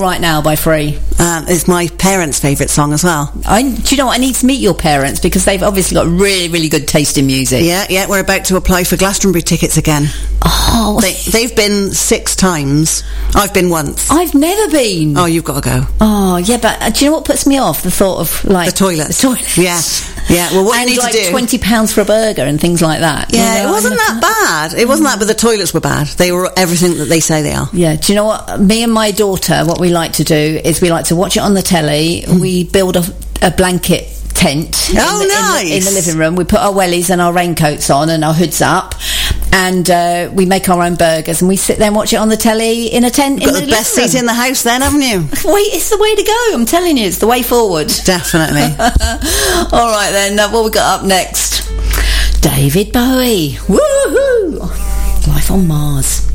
Right Now by Free. It's my parents' favourite song as well. Do you know what? I need to meet your parents because they've obviously got really, really good taste in music. Yeah, we're about to apply for Glastonbury tickets again. Oh, they've been 6 times. I've been once. I've never been. Oh, you've got to go. Oh, yeah, but do you know what puts me off? The thought of, like... The toilets. The toilets. Yeah, well, what and you need like to do... £20 for a burger and things like that. Yeah, you know, it wasn't that bad. It wasn't that, but the toilets were bad. They were everything that they say they are. Yeah, do you know what? Me and my daughter, what we like to do is we like to watch it on the telly. We build a blanket tent in the living room. We put our wellies and our raincoats on and our hoods up, and we make our own burgers, and we sit there and watch it on the telly in a tent. You've got the best seat in the house then, haven't you? It's the way to go. I'm telling you, it's the way forward. Definitely. All right then, what we got up next? David Bowie. Woohoo! Life on Mars.